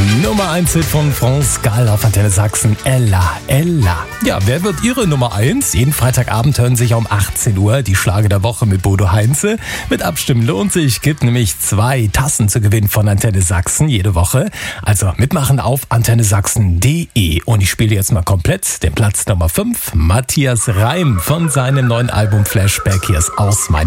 Nummer 1 Hit von France Gall auf Antenne Sachsen, Ella, Ella. Ja, wer wird Ihre Nummer 1? Jeden Freitagabend hören sich um 18 Uhr die Schlager der Woche mit Bodo Heinze. Mit Abstimmen lohnt sich, gibt nämlich 2 Tassen zu gewinnen von Antenne Sachsen jede Woche. Also mitmachen auf antennesachsen.de. Und ich spiele jetzt mal komplett den Platz Nummer 5, Matthias Reim von seinem neuen Album Flashback. Hier ist Aus meinem